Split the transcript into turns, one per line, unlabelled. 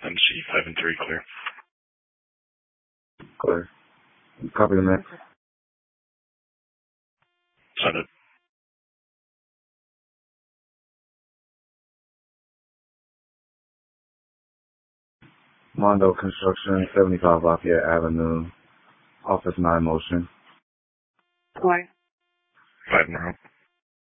MC 5 and 3 clear.
Clear. Copy the next.
Send it.
Mondo Construction, 75 Lafayette Avenue, Office 9 motion.
Clear.
5 more.